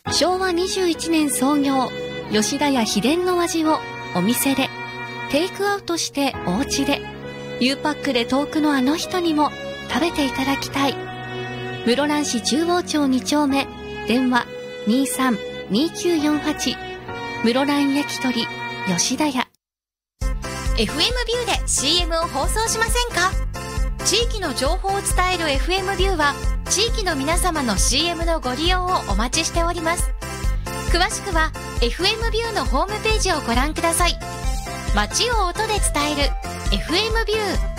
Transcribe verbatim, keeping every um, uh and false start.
しょうわにじゅういちねん創業、吉田屋秘伝の味をお店で、テイクアウトしてお家で、ゆうパックで遠くのあの人にも食べていただきたい。室蘭市中央町に丁目、電話 にさんにきゅうよんはち、室蘭焼き鳥吉田屋。 エフエム ビューで シーエム を放送しませんか？地域の情報を伝える エフエム ビューは地域の皆様の シーエム のご利用をお待ちしております。詳しくは エフエム ビューのホームページをご覧ください。街を音で伝える エフエム ビュー。